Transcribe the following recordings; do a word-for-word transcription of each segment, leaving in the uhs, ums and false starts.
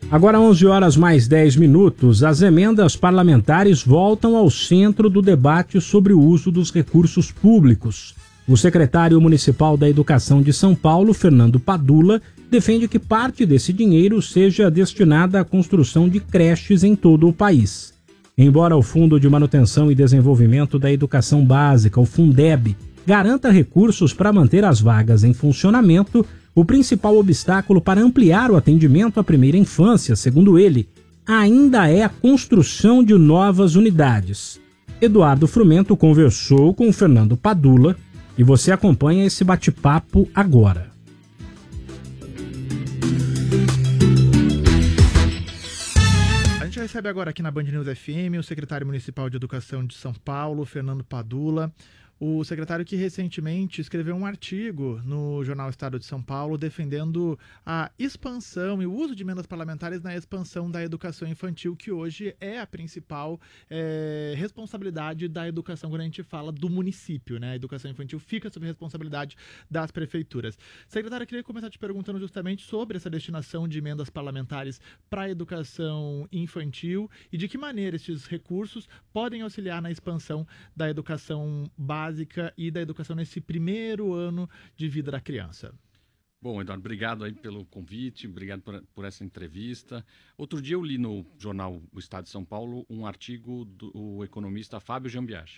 Agora onze horas mais dez minutos, as emendas parlamentares voltam ao centro do debate sobre o uso dos recursos públicos. O secretário municipal da Educação de São Paulo, Fernando Padula, defende que parte desse dinheiro seja destinada à construção de creches em todo o país. Embora o Fundo de Manutenção e Desenvolvimento da Educação Básica, o Fundeb, garanta recursos para manter as vagas em funcionamento, o principal obstáculo para ampliar o atendimento à primeira infância, segundo ele, ainda é a construção de novas unidades. Eduardo Frumento conversou com o Fernando Padula e você acompanha esse bate-papo agora. A gente recebe agora aqui na Band News F M o secretário municipal de Educação de São Paulo, Fernando Padula. O secretário que recentemente escreveu um artigo no jornal Estado de São Paulo defendendo a expansão e o uso de emendas parlamentares na expansão da educação infantil, que hoje é a principal é, responsabilidade da educação quando a gente fala do município, né? A educação infantil fica sob responsabilidade das prefeituras. Secretário, eu queria começar te perguntando justamente sobre essa destinação de emendas parlamentares para a educação infantil e de que maneira esses recursos podem auxiliar na expansão da educação básica básica e da educação nesse primeiro ano de vida da criança. Bom, Eduardo, obrigado aí pelo convite, obrigado por, por essa entrevista. Outro dia eu li no jornal O Estado de São Paulo um artigo do economista Fábio Jambiage,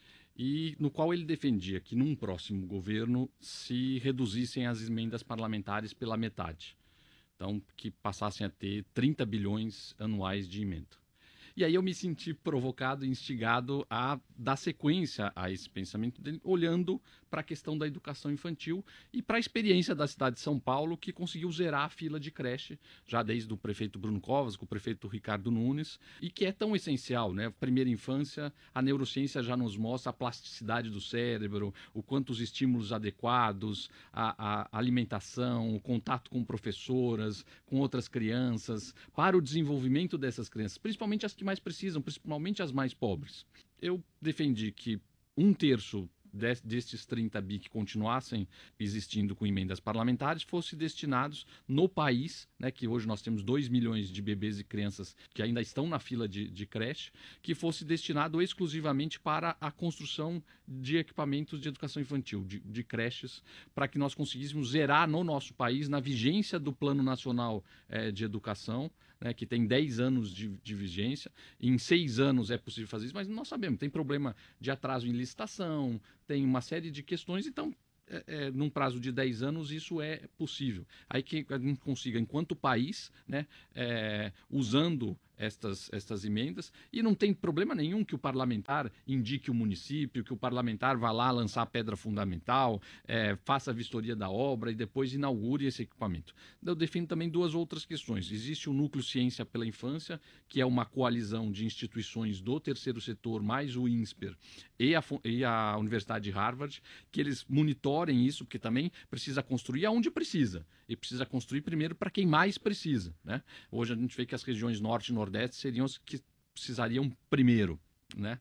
e no qual ele defendia que num próximo governo se reduzissem as emendas parlamentares pela metade. Então, que passassem a ter trinta bilhões anuais de emenda. E aí eu me senti provocado e instigado a dar sequência a esse pensamento dele, olhando para a questão da educação infantil e para a experiência da cidade de São Paulo, que conseguiu zerar a fila de creche, já desde o prefeito Bruno Covas, com o prefeito Ricardo Nunes, e que é tão essencial, né? Primeira infância, a neurociência já nos mostra a plasticidade do cérebro, o quanto os estímulos adequados, a, a alimentação, o contato com professoras, com outras crianças, para o desenvolvimento dessas crianças, principalmente as que mais precisam, principalmente as mais pobres. Eu defendi que um terço destes trinta bi que continuassem existindo com emendas parlamentares fossem destinados no país, né, que hoje nós temos dois milhões de bebês e crianças que ainda estão na fila de, de creche, que fosse destinado exclusivamente para a construção de equipamentos de educação infantil, de, de creches, para que nós conseguíssemos zerar no nosso país, na vigência do Plano Nacional eh, de Educação, né, que tem dez anos de, de vigência. Em seis anos é possível fazer isso, mas nós sabemos, tem problema de atraso em licitação, tem uma série de questões, então, é, é, num prazo de dez anos, isso é possível. Aí que a gente consiga, enquanto país, né, é, usando estas, estas emendas, e não tem problema nenhum que o parlamentar indique o município, que o parlamentar vá lá lançar a pedra fundamental, é, faça a vistoria da obra e depois inaugure esse equipamento. Eu defino também duas outras questões. Existe o Núcleo Ciência pela Infância, que é uma coalizão de instituições do terceiro setor, mais o INSPER e a, e a Universidade de Harvard, que eles monitorem isso, porque também precisa construir aonde precisa, e precisa construir primeiro para quem mais precisa, né? Hoje a gente vê que as regiões norte e nordeste seriam as que precisariam primeiro, né?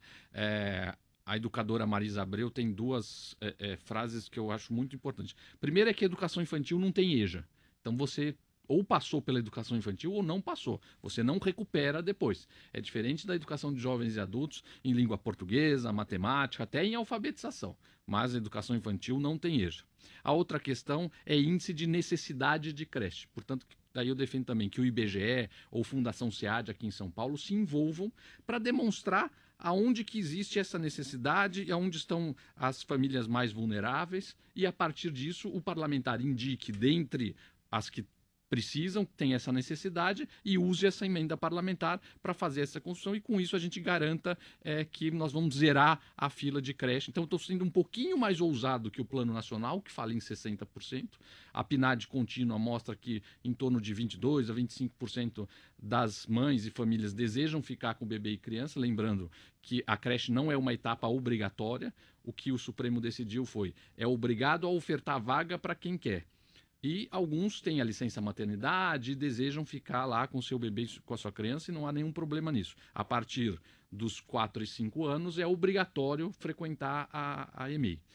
É, a educadora Marisa Abreu tem duas é, é, frases que eu acho muito importantes. Primeiro é que a educação infantil não tem E J A. Então você ou passou pela educação infantil ou não passou. Você não recupera depois. É diferente da educação de jovens e adultos em língua portuguesa, matemática, até em alfabetização. Mas a educação infantil não tem E J A. A outra questão é índice de necessidade de creche. Portanto, daí eu defendo também que o I B G E ou Fundação SEAD aqui em São Paulo se envolvam para demonstrar aonde que existe essa necessidade e aonde estão as famílias mais vulneráveis, e a partir disso o parlamentar indique dentre as que precisam, tem essa necessidade, e use essa emenda parlamentar para fazer essa construção, e com isso a gente garanta é, que nós vamos zerar a fila de creche. Então, estou sendo um pouquinho mais ousado que o Plano Nacional, que fala em sessenta por cento. A P N A D contínua mostra que em torno de vinte e dois por cento a vinte e cinco por cento das mães e famílias desejam ficar com bebê e criança. Lembrando que a creche não é uma etapa obrigatória. O que o Supremo decidiu foi, é obrigado a ofertar vaga para quem quer. E alguns têm a licença maternidade e desejam ficar lá com o seu bebê, com a sua criança, e não há nenhum problema nisso. A partir dos quatro e cinco anos é obrigatório frequentar a, a E M E I.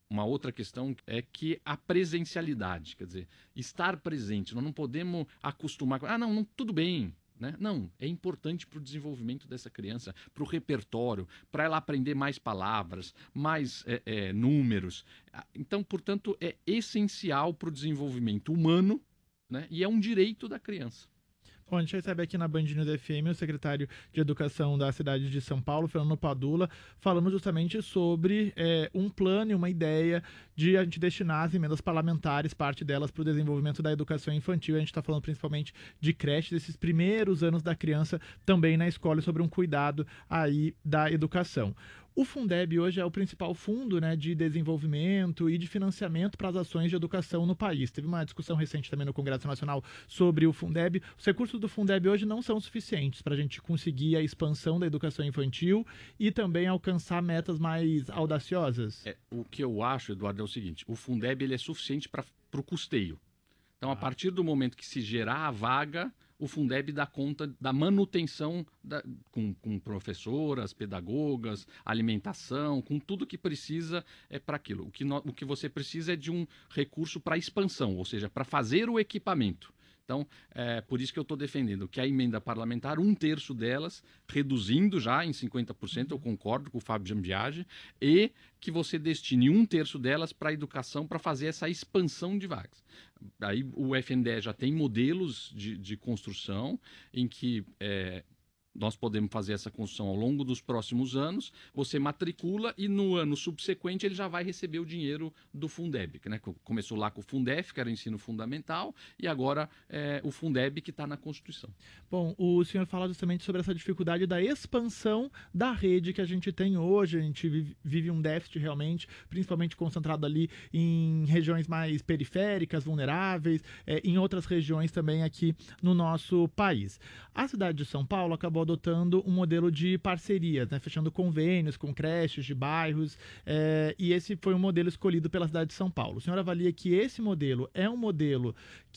uma outra questão é que a presencialidade, quer dizer, estar presente, nós não podemos acostumar com, ah, não, não tudo bem, né? Não, é importante para o desenvolvimento dessa criança, para o repertório, para ela aprender mais palavras, mais é, é, números. Então, portanto, é essencial para o desenvolvimento humano, né? E é um direito da criança. Bom, a gente recebe aqui na Band News F M o secretário de Educação da cidade de São Paulo, Fernando Padula, falando justamente sobre é, um plano e uma ideia de a gente destinar as emendas parlamentares, parte delas para o desenvolvimento da educação infantil. A gente está falando principalmente de creche, desses primeiros anos da criança também na escola e sobre um cuidado aí da educação. O Fundeb hoje é o principal fundo, né, de desenvolvimento e de financiamento para as ações de educação no país. Teve uma discussão recente também no Congresso Nacional sobre o Fundeb. Os recursos do Fundeb hoje não são suficientes para a gente conseguir a expansão da educação infantil e também alcançar metas mais audaciosas. É, o que eu acho, Eduardo, é o seguinte: o Fundeb ele é suficiente para o custeio. Então, a partir do momento que se gerar a vaga, o Fundeb dá conta da manutenção da, com, com professoras, pedagogas, alimentação, com tudo que precisa é, para aquilo. O que, no, o que você precisa é de um recurso para expansão, ou seja, para fazer o equipamento. Então, é por isso que eu estou defendendo que a emenda parlamentar, um terço delas, reduzindo já em cinquenta por cento, eu concordo com o Fábio Jambiage, e que você destine um terço delas para a educação, para fazer essa expansão de vagas. Aí o F N D E já tem modelos de, de construção em que é, nós podemos fazer essa construção ao longo dos próximos anos, você matricula e no ano subsequente ele já vai receber o dinheiro do Fundeb, né? Começou lá com o Fundef, que era o ensino fundamental, e agora é, o Fundeb que está na Constituição. Bom, o senhor fala justamente sobre essa dificuldade da expansão da rede que a gente tem hoje. A gente vive, vive um déficit realmente, principalmente concentrado ali em regiões mais periféricas, vulneráveis, é, em outras regiões também aqui no nosso país. A cidade de São Paulo acabou adotando um modelo de parcerias, né, fechando convênios com creches de bairros, é, e esse foi um modelo escolhido pela cidade de São Paulo. O senhor avalia que esse modelo é um modelo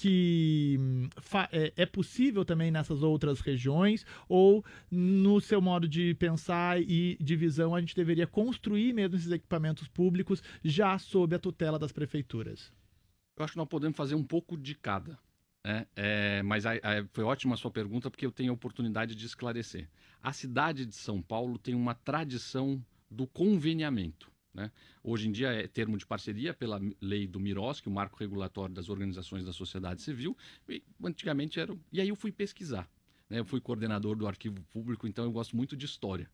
que é, é possível também nessas outras regiões, ou no seu modo de pensar e de visão a gente deveria construir mesmo esses equipamentos públicos já sob a tutela das prefeituras? Eu acho que nós podemos fazer um pouco de cada. É, é, mas a, a, foi ótima a sua pergunta, porque eu tenho a oportunidade de esclarecer. A cidade de São Paulo tem uma tradição do conveniamento, né? Hoje em dia é termo de parceria pela lei do Miroski, o marco regulatório das organizações da sociedade civil, e antigamente era... E aí eu fui pesquisar, né? Eu fui coordenador do arquivo público, então eu gosto muito de história.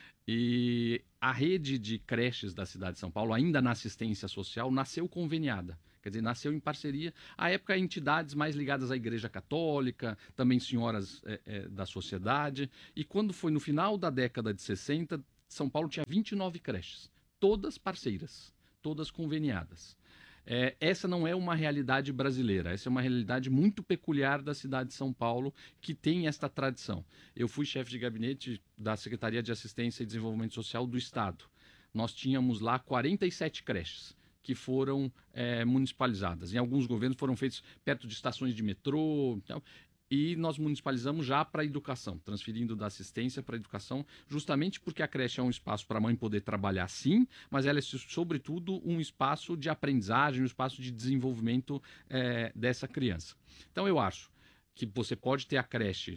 E a rede de creches da cidade de São Paulo, ainda na assistência social, nasceu conveniada. Quer dizer, nasceu em parceria. À época, entidades mais ligadas à Igreja Católica, também senhoras é, é, da sociedade. E quando foi no final da década de sessenta, São Paulo tinha vinte e nove creches, todas parceiras, todas conveniadas. É, essa não é uma realidade brasileira, essa é uma realidade muito peculiar da cidade de São Paulo, que tem esta tradição. Eu fui chefe de gabinete da Secretaria de Assistência e Desenvolvimento Social do Estado. Nós tínhamos lá quarenta e sete creches que foram é, municipalizadas. Em alguns governos foram feitos perto de estações de metrô, então, e nós municipalizamos já para a educação, transferindo da assistência para a educação, justamente porque a creche é um espaço para a mãe poder trabalhar, sim, mas ela é, sobretudo, um espaço de aprendizagem, um espaço de desenvolvimento é, dessa criança. Então, eu acho que você pode ter a creche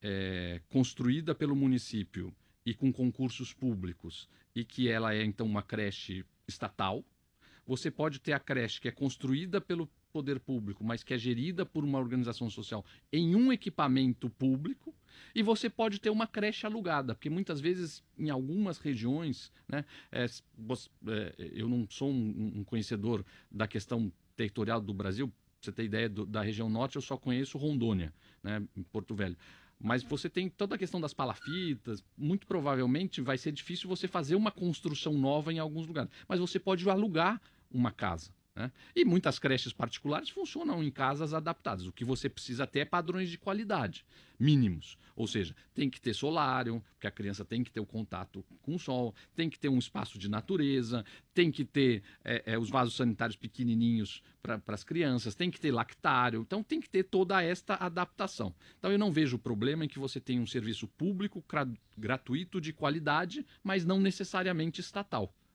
é, construída pelo município e com concursos públicos, e que ela é, então, uma creche estatal. Você pode ter a creche que é construída pelo poder público, mas que é gerida por uma organização social em um equipamento público, e você pode ter uma creche alugada, porque muitas vezes em algumas regiões, né, é, você, é, eu não sou um, um conhecedor da questão territorial do Brasil, pra você ter ideia do, da região norte, eu só conheço Rondônia, né, em Porto Velho. Mas você tem toda a questão das palafitas, muito provavelmente vai ser difícil você fazer uma construção nova em alguns lugares, mas você pode alugar uma casa, né? E muitas creches particulares funcionam em casas adaptadas. O que você precisa ter é padrões de qualidade mínimos, ou seja, tem que ter solário, porque a criança tem que ter o contato com o sol, tem que ter um espaço de natureza, tem que ter é, é, os vasos sanitários pequenininhos para as crianças, tem que ter lactário, então tem que ter toda esta adaptação. Então eu não vejo problema em que você tenha um serviço público gratuito de qualidade, mas não necessariamente estatal.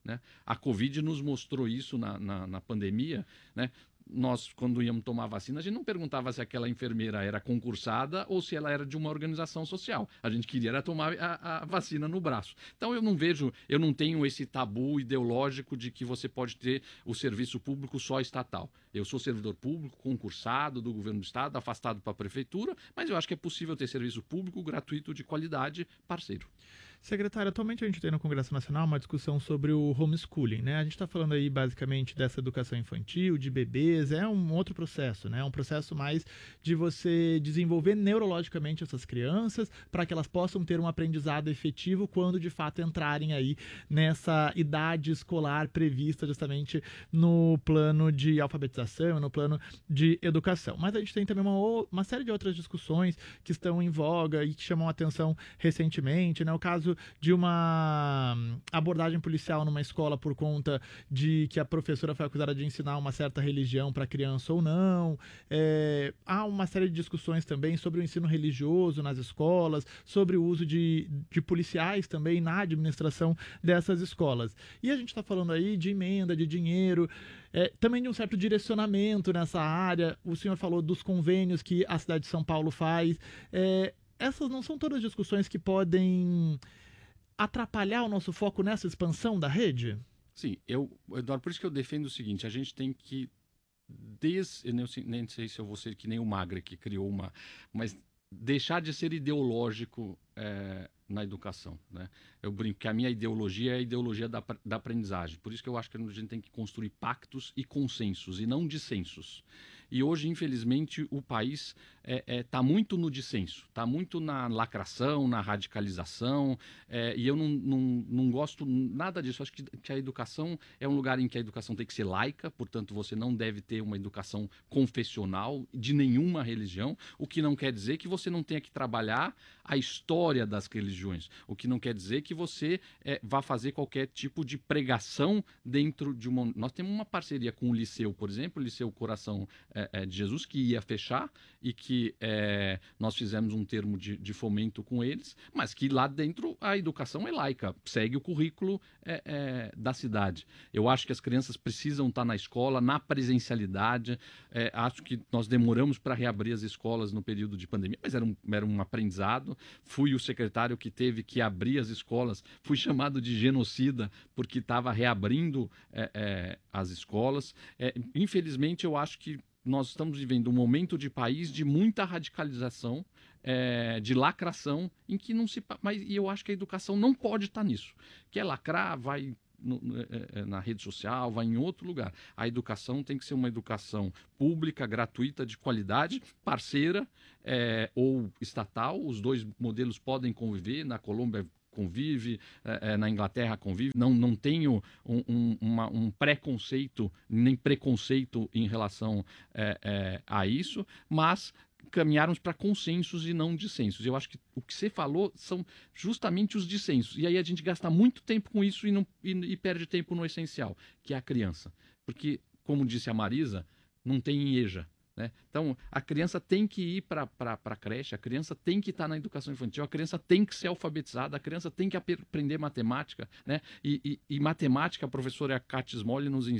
né? A Covid nos mostrou isso na, na, na pandemia, né? Nós, quando íamos tomar vacina, a gente não perguntava se aquela enfermeira era concursada ou se ela era de uma organização social. A gente queria era tomar a, a vacina no braço. Então eu não vejo, eu não tenho esse tabu ideológico de que você pode ter o serviço público só estatal. Eu sou servidor público, concursado do governo do estado, afastado para a prefeitura, mas eu acho que é possível ter serviço público gratuito de qualidade, parceiro. Secretário, atualmente a gente tem no Congresso Nacional uma discussão sobre o homeschooling, né? A gente está falando aí basicamente dessa educação infantil, de bebês, é um outro processo, né? É um processo mais de você desenvolver neurologicamente essas crianças para que elas possam ter um aprendizado efetivo quando de fato entrarem aí nessa idade escolar prevista justamente no plano de alfabetização, no plano de educação. Mas a gente tem também uma, uma série de outras discussões que estão em voga e que chamam a atenção recentemente, né? O caso de uma abordagem policial numa escola por conta de que a professora foi acusada de ensinar uma certa religião para a criança ou não. É, há uma série de discussões também sobre o ensino religioso nas escolas, sobre o uso de, de policiais também na administração dessas escolas. E a gente está falando aí de emenda, de dinheiro, é, também de um certo direcionamento nessa área. O senhor falou dos convênios que a cidade de São Paulo faz. É, essas não são todas discussões que podem atrapalhar o nosso foco nessa expansão da rede? Sim, eu, Eduardo, por isso que eu defendo o seguinte, a gente tem que, des, eu nem, nem sei se eu vou ser que nem o Magre que criou uma, mas deixar de ser ideológico é, na educação, né? Eu brinco que a minha ideologia é a ideologia da, da aprendizagem, por isso que eu acho que a gente tem que construir pactos e consensos, e não dissensos. E hoje, infelizmente, o país está é, é, tá muito no dissenso, está muito na lacração, na radicalização, é, e eu não, não, não gosto nada disso. Acho que, que a educação é um lugar em que a educação tem que ser laica, portanto, você não deve ter uma educação confessional de nenhuma religião, o que não quer dizer que você não tenha que trabalhar a história das religiões, o que não quer dizer que você é, vá fazer qualquer tipo de pregação dentro de uma... Nós temos uma parceria com o Liceu, por exemplo, o Liceu Coração é, é, de Jesus, que ia fechar e que é, nós fizemos um termo de, de fomento com eles, mas que lá dentro a educação é laica, segue o currículo é, é, da cidade. Eu acho que as crianças precisam estar na escola, na presencialidade. É, acho que nós demoramos para reabrir as escolas no período de pandemia, mas era um, era um aprendizado. Fui o secretário que teve que abrir as escolas, fui chamado de genocida porque estava reabrindo é, é, as escolas. É, infelizmente, eu acho que nós estamos vivendo um momento de país de muita radicalização, é, de lacração, em que não se... Mas eu acho que a educação não pode estar nisso. Quer lacrar, vai no, é, na rede social, vai em outro lugar. A educação tem que ser uma educação pública, gratuita, de qualidade, parceira é, ou estatal. Os dois modelos podem conviver. Na Colômbia convive, é, na Inglaterra convive. Não, não tenho um, um, uma, um preconceito, nem preconceito em relação é, é, a isso, mas caminharmos para consensos e não dissensos. Eu acho que o que você falou são justamente os dissensos. E aí a gente gasta muito tempo com isso e, não, e, e perde tempo no essencial, que é a criança. Porque, como disse a Marisa, não tem I E J A. Né? Então, a criança tem que ir para a creche, a criança tem que estar na educação infantil, a criança tem que ser alfabetizada, a criança tem que aprender matemática. Né? E, e, e matemática, a professora Cátia Smolli nos ensina